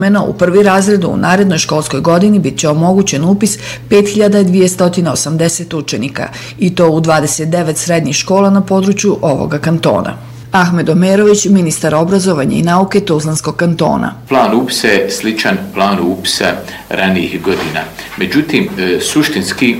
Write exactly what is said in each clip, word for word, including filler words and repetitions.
U prvi razred u narednoj školskoj godini bit će omogućen upis pet hiljada dvjesto osamdeset učenika i to u dvadeset devet srednjih škola na području ovoga kantona. Ahmed Omerović, ministar obrazovanja i nauke Tuzlanskog kantona. Plan upisa je sličan planu upisa ranijih godina. Međutim, suštinski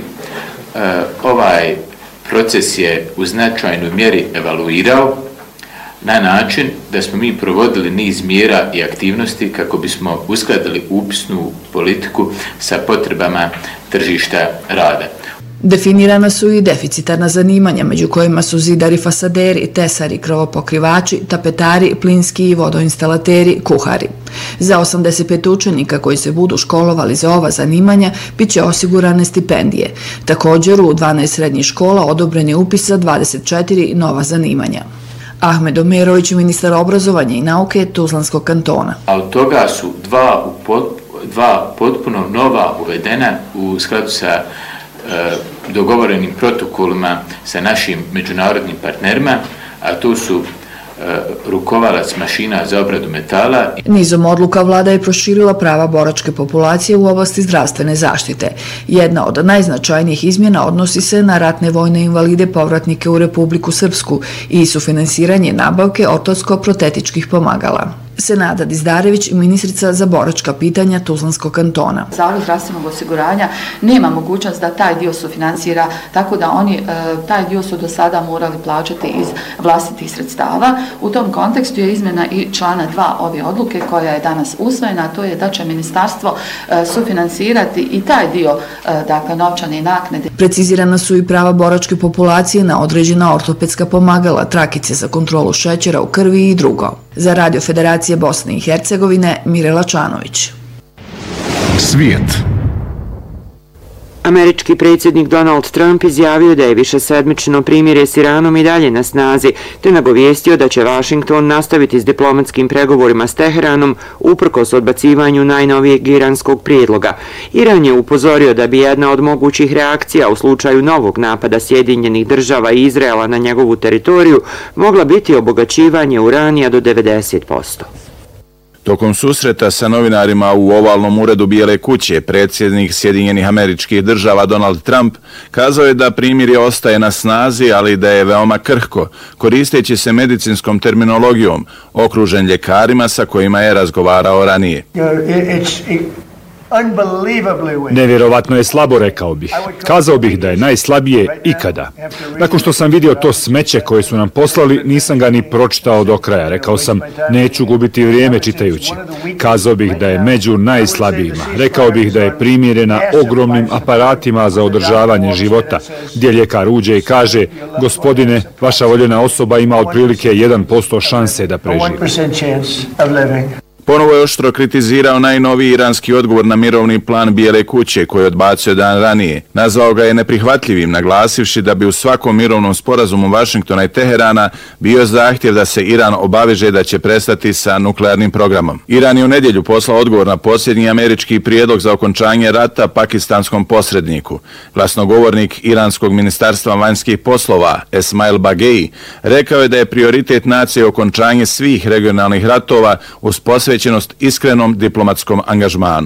ovaj proces je u značajnoj mjeri evaluirao na način da smo mi provodili niz mjera i aktivnosti kako bismo uskladili upisnu politiku sa potrebama tržišta rada. Definirana su i deficitarna zanimanja, među kojima su zidari, fasaderi, tesari, krovopokrivači, tapetari, plinski i vodoinstalateri, kuhari. Za osamdeset pet učenika koji se budu školovali za ova zanimanja bit će osigurane stipendije. Također u dvanaest srednjih škola odobren je upis za dvadeset četiri nova zanimanja. Ahmed Omerović, ministar obrazovanja i nauke Tuzlanskog kantona. A od toga su dva, dva potpuno nova uvedena u skladu sa e, dogovorenim protokolima sa našim međunarodnim partnerima, a to su rukovalac mašina za obradu metala. Nizom odluka vlada je proširila prava boračke populacije u oblasti zdravstvene zaštite. Jedna od najznačajnijih izmjena odnosi se na ratne vojne invalide povratnike u Republiku Srpsku i sufinansiranje nabavke ortopsko-protetičkih pomagala. Senada Dizdarević, ministrica za boračka pitanja Tuzlanskog kantona. Zavod zdravstvenog osiguranja nema mogućnost da taj dio sufinansira, tako da oni taj dio su do sada morali plaćati iz vlastitih sredstava. U tom kontekstu je izmjena i člana dva ove odluke koja je danas usvojena, a to je da će ministarstvo sufinansirati i taj dio, dakle, novčane naknade. Precizirana su i prava boračke populacije na određena ortopedska pomagala, trakice za kontrolu šećera u krvi i drugo. Za Radio Federacije Bosne i Hercegovine, Mirela Čanović. Svijet. Američki predsjednik Donald Trump izjavio da je višesedmično primirje s Iranom i dalje na snazi, te nagovijestio da će Vašington nastaviti s diplomatskim pregovorima s Teheranom uprkos odbacivanju najnovijeg iranskog prijedloga. Iran je upozorio da bi jedna od mogućih reakcija u slučaju novog napada Sjedinjenih država i Izraela na njegovu teritoriju mogla biti obogaćivanje uranija do devedeset posto. Tokom susreta sa novinarima u ovalnom uredu Bijele kuće, predsjednik Sjedinjenih Američkih Država Donald Trump kazao je da primirje ostaje na snazi, ali da je veoma krhko, koristeći se medicinskom terminologijom, okružen ljekarima sa kojima je razgovarao ranije. Nevjerovatno je slabo, rekao bih. Kazao bih da je najslabije ikada. Nakon što sam vidio to smeće koje su nam poslali, nisam ga ni pročitao do kraja. Rekao sam, neću gubiti vrijeme čitajući. Kazao bih da je među najslabijima. Rekao bih da je primjerena ogromnim aparatima za održavanje života, gdje ljekar uđe i kaže, gospodine, vaša voljena osoba ima otprilike jedan posto šanse da preživi. Ponovo je oštro kritizirao najnoviji iranski odgovor na mirovni plan Bijele kuće koji je odbacio dan ranije. Nazvao ga je neprihvatljivim, naglasivši da bi u svakom mirovnom sporazumu Vašingtona i Teherana bio zahtjev da se Iran obaveže da će prestati sa nuklearnim programom. Iran je u nedjelju poslao odgovor na posljednji američki prijedlog za okončanje rata pakistanskom posredniku. Glasnogovornik Iranskog ministarstva vanjskih poslova Esmail Bagei rekao je da je prioritet nacije okončanje svih regionalnih ratova uz posvećenost iskrenom diplomatskom angažmanu.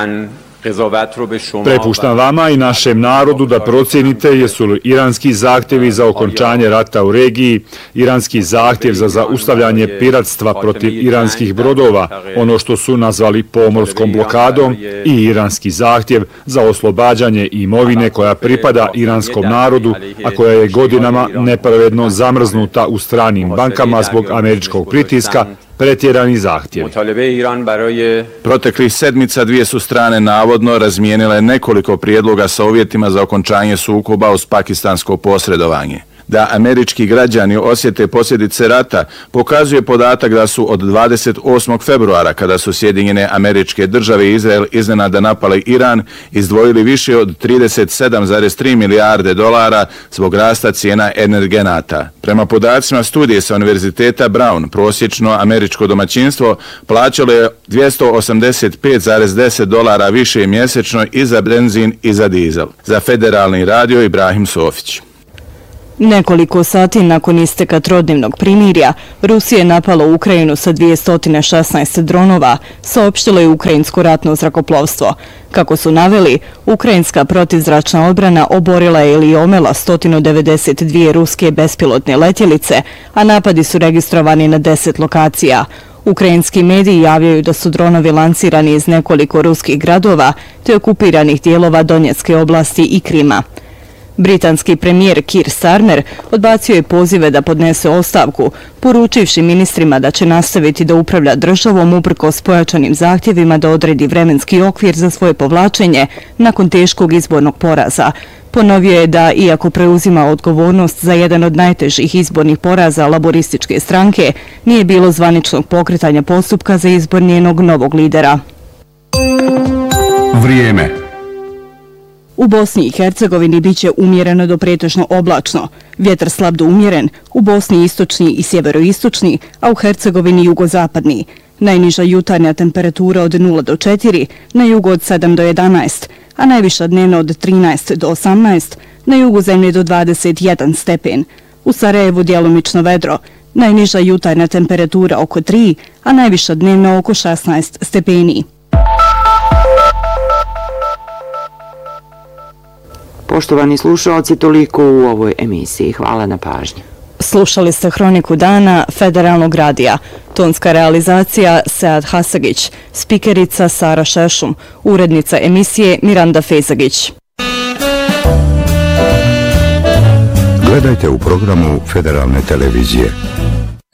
Prepuštam vama i našem narodu da procijenite jesu li iranski zahtjevi za okončanje rata u regiji, iranski zahtjev za zaustavljanje piratstva protiv iranskih brodova, ono što su nazvali pomorskom blokadom, i iranski zahtjev za oslobađanje imovine koja pripada iranskom narodu, a koja je godinama nepravedno zamrznuta u stranim bankama zbog američkog pritiska, pretjerani zahtjev. Proteklih sedmica dvije su strane navodno razmijenile nekoliko prijedloga sa uvjetima za okončanje sukoba uz pakistansko posredovanje. Da američki građani osjete posljedice rata pokazuje podatak da su od dvadeset osmog februara, kada su Sjedinjene Američke Države i Izrael iznenada napali Iran, izdvojili više od trideset sedam zarez tri milijarde dolara zbog rasta cijena energenata. Prema podacima studije sa Univerziteta Brown, prosječno američko domaćinstvo plaćalo je dvjesto osamdeset pet zarez deset dolara više mjesečno i za benzin i za dizel. Za Federalni radio Ibrahim Sofić. Nekoliko sati nakon isteka trodnevnog primirja, Rusija je napala Ukrajinu sa dvjesto šesnaest dronova, saopštilo je ukrajinsko ratno zrakoplovstvo. Kako su naveli, ukrajinska protivzračna odbrana oborila je ili omela sto devedeset dvije ruske bespilotne letjelice, a napadi su registrovani na deset lokacija. Ukrajinski mediji javljaju da su dronovi lansirani iz nekoliko ruskih gradova te okupiranih dijelova Donjetske oblasti i Krima. Britanski premijer Keir Starmer odbacio je pozive da podnese ostavku, poručivši ministrima da će nastaviti da upravlja državom uprkos pojačanim zahtjevima da odredi vremenski okvir za svoje povlačenje nakon teškog izbornog poraza. Ponovio je da, iako preuzima odgovornost za jedan od najtežih izbornih poraza laborističke stranke, nije bilo zvaničnog pokretanja postupka za izbor njenog novog lidera. Vrijeme. U Bosni i Hercegovini bit će umjereno do pretežno oblačno. Vjetar slab do umjeren, u Bosni istočni i sjeveroistočni, a u Hercegovini jugozapadni. Najniža jutarnja temperatura od nula do četiri, na jugu od sedam do jedanaest, a najviša dnevno od trinaest do osamnaest, na jugu zemlje do dvadeset jedan stepen. U Sarajevu djelomično vedro, najniža jutarnja temperatura oko tri, a najviša dnevno oko šesnaest stepeni. Poštovani slušalci, toliko u ovoj emisiji. Hvala na pažnji. Slušali ste Hroniku dana Federalnog radija. Tonska realizacija Sead Hasagić, spikerica Sara Šešum, urednica emisije Miranda Fejzagić. Gledajte u programu Federalne televizije.